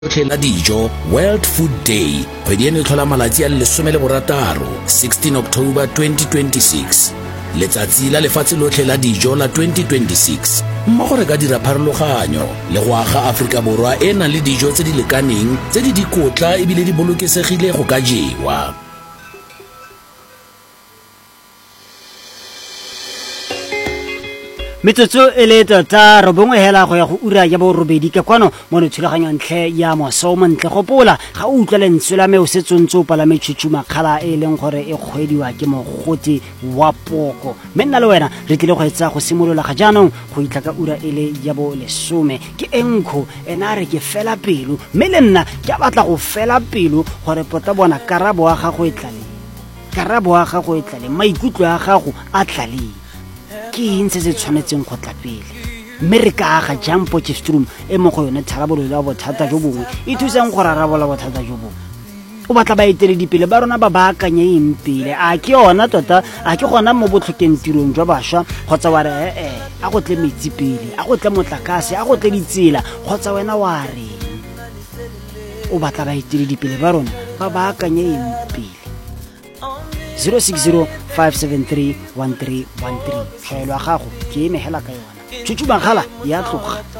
la dijo World Food Day kgwedi eno e tlhola malatsi a le 16 16 October 2026 letsatsi la lefatshe lotlhe la dijo la 2026 mmogo re ka dira pharologanyo le go aga Aforika Borwa e nang le dijo tse di lekaneng tse di dikotla ebile di bolokesegile go ka jewa. Metsotso e le tota robongwe hela go ya go ura ya bo robedi ka kwano mo letshulaganyong ntle ya mosomo ntle gopola ga o utlwa lentswe la me o setsontse o palame tshutshuma khala e leng gore e kgwediwa ke mogoti wa poko mme nna le wena re tlile go etsa go simolola ga jaanong go itla ka ura e le ya bo 10 ke enkho ena re ke fela pelo mme le nna ke batla go fela pelo gore pota bona karabo wa gago e tlale maikutlo a gago a tlale ke ntse se tshwanetseng go tla pele mme re ka aga jang Potchefstroom e mo go yone tharabololo ya bothata jo bongwe e thusang go rarabola bothata jo bongwe o batla ba eteledipele ba rona ba baakanye eng pele a ke yona tota a ke gona mo botlhokeng tirong jwa bašwa kgotsa wa re a go tle metsi pele a go tle motlakase a go tle ditsela kgotsa wena wa re o batla ba eteledipele ba rona ba baakanye eng pele 060-573-1313 tshwaelo ya gago ke eme hela ka yona tshutshuma khala ya tloga